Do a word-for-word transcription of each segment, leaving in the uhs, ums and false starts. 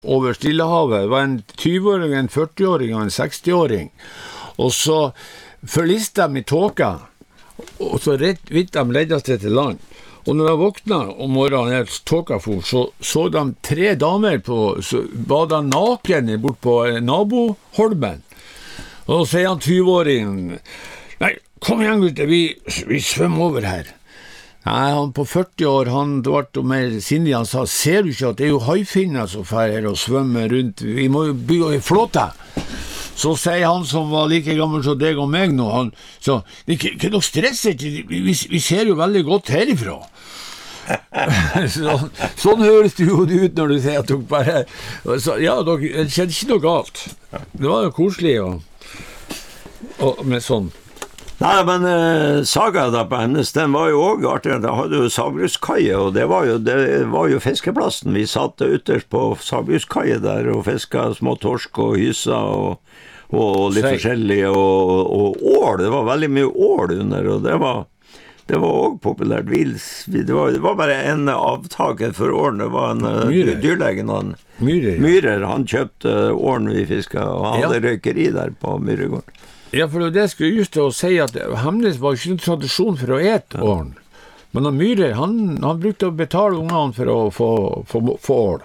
over Stillehavet. Det var en tjue-åring, en førti-åring og en seksti-åring. Og så forliste de i tåka, og så rett vidt de ledde seg til land. Og når jeg våkna om morgenen helt tåka for, så så de tre damer på, så var de naken bort på naboholmen. Og så sier han tjue-åringen, nei, kom igjen gutter, vi, vi svømmer over her. Nei, han på førti år, han ble mer sinnig, han sa, ser du ikke at det er jo haifinner som fer her og svømmer rundt, vi må jo bygge i flåte. Så sier han som var like gammel som deg og meg nå, han sa, ikke, ikke noe stresset, vi, vi ser jo veldig godt herifra. så, sånn høres det jo ut når du sier at dere bare, så, ja, dere, det skjedde ikke noe galt. Det var jo koselig og, og med sånn. Nei, men eh, saga da på hennes, den var jo også artig. Da hadde jo Sagbruskaie, og det var jo, det var jo fiskeplassen. Vi satt ytterst på Sagbruskaie der og fisket små torsk og hysa og, og litt forskjellige, og, og ål. Det var veldig mye ål under, og det var, det var også populært. Det var, det var bare en avtaker for ålen. Det var en uh, dyrlegen, han, Myrer, ja. Myrer, han kjøpte ålen vi fisket, og han hadde ja. røykeri der på Myregården. Ja, for det skulle jeg just til å si at Hemnes var ikke en tradisjon for å ete åren. Men han Myhre, han, han brukte å betale ungene for å få, få, få ål.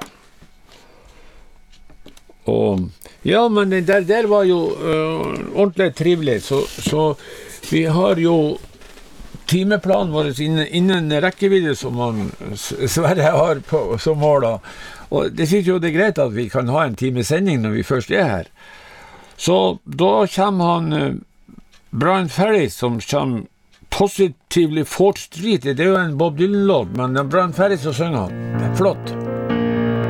Og, ja, men det der, der var jo uh, ordentlig trivelig, så, så vi har jo timeplanen vår innen, innen rekkevidde som man Sverre har på, som mål. Og det synes jo det er greit at vi kan ha en time sending når vi først er her. Så da kommer han uh, Brian Ferry som kommer Positively Fourth Street. Det er jo en Bob Dylan-låt, men det er Brian Ferry som synger han. Det er flott.